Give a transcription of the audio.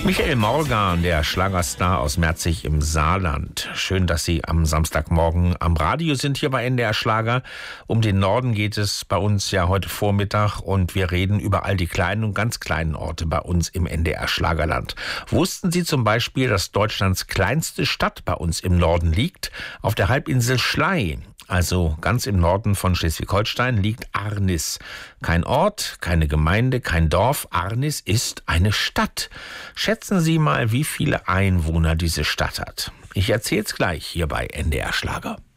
Michael Morgan, der Schlagerstar aus Merzig im Saarland. Schön, dass Sie am Samstagmorgen am Radio sind hier bei NDR Schlager. Um den Norden geht es bei uns ja heute Vormittag und wir reden über all die kleinen und ganz kleinen Orte bei uns im NDR Schlagerland. Wussten Sie zum Beispiel, dass Deutschlands kleinste Stadt bei uns im Norden liegt? Auf der Halbinsel Schlei. Also ganz im Norden von Schleswig-Holstein liegt Arnis. Kein Ort, keine Gemeinde, kein Dorf. Arnis ist eine Stadt. Schätzen Sie mal, wie viele Einwohner diese Stadt hat. Ich erzähl's gleich hier bei NDR Schlager.